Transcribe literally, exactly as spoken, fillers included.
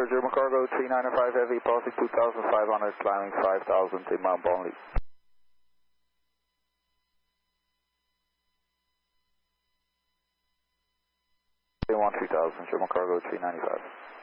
sir, German Cargo three ninety-five Heavy, passing two thousand five hundred, climbing five thousand, inbound only. one three thousand, German Cargo three ninety-five.